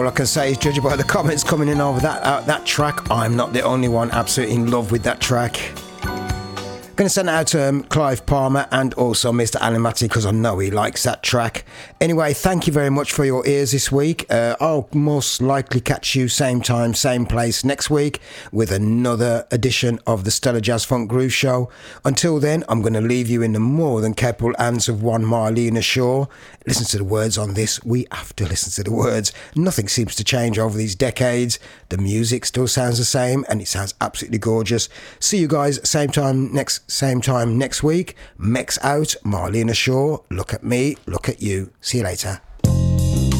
all I can say is, judging by the comments coming in over that track, I'm not the only one absolutely in love with that track. Going to send it out to Clive Palmer and also Mr. Alan Matty, because I know he likes that track. Anyway, thank you very much for your ears this week. I'll most likely catch you same time, same place next week with another edition of the Stellar Jazz Funk Groove Show. Until then, I'm going to leave you in the more than capable hands of one Marlena Shaw. Listen to the words on this. We have to listen to the words. Nothing seems to change over these decades. The music still sounds the same and it sounds absolutely gorgeous. See you guys same time next week. Mex out, Marlena Shaw. Look at me, look at you. See you later.